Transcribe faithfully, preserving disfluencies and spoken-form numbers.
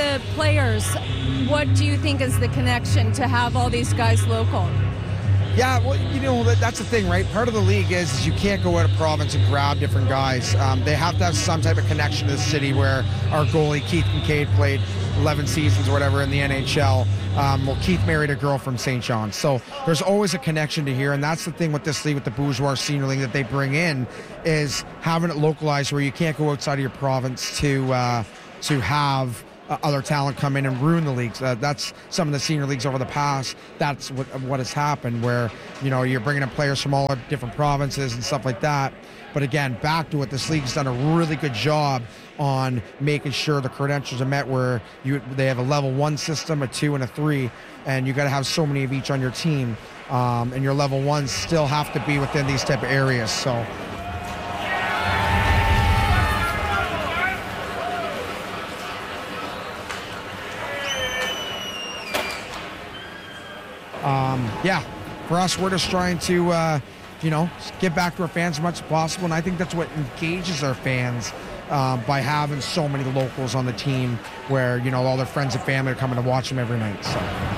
the players, what do you think is the connection to have all these guys local? Yeah, well, you know, that, that's the thing, right? Part of the league is, is you can't go out of province and grab different guys. Um, they have to have some type of connection to the city, where our goalie, Keith Kincaid, played eleven seasons or whatever in the N H L. Um, well, Keith married a girl from Saint John's. So there's always a connection to here, and that's the thing with this league, with the Bourgeois Senior League that they bring in, is having it localized where you can't go outside of your province to, uh, to have Uh, other talent come in and ruin the leagues. Uh, that's some of the senior leagues over the past. That's what what has happened, where, you know, you're bringing in players from all different provinces and stuff like that. But again, back to it, this league's done a really good job on making sure the credentials are met, where you they have a level one system, a two, and a three, and you got to have so many of each on your team. Um, and your level ones still have to be within these type of areas. So. Um, yeah, for us, we're just trying to, uh, you know, give back to our fans as much as possible. And I think that's what engages our fans uh, by having so many locals on the team, where, you know, all their friends and family are coming to watch them every night. So.